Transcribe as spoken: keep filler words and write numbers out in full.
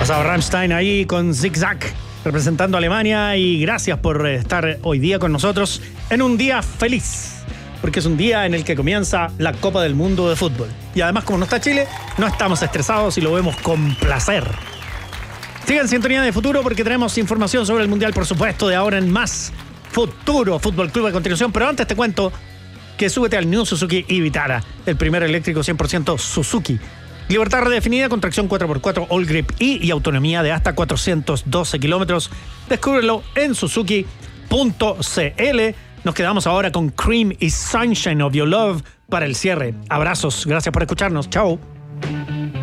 pasado Rammstein ahí con Zig Zag, representando a Alemania, y gracias por estar hoy día con nosotros en un día feliz, porque es un día en el que comienza la Copa del Mundo de Fútbol. Y además, como no está Chile, no estamos estresados y lo vemos con placer. Sigan en sintonía de Futuro porque tenemos información sobre el Mundial, por supuesto, de ahora en más. Futuro Fútbol Club a continuación, pero antes te cuento que súbete al New Suzuki e-Vitara, el primer eléctrico cien por ciento Suzuki. Libertad redefinida con tracción cuatro por cuatro All Grip E y autonomía de hasta cuatrocientos doce kilómetros. Descúbrelo en suzuki punto c l. Nos quedamos ahora con Cream y Sunshine of Your Love para el cierre. Abrazos, gracias por escucharnos. Chao.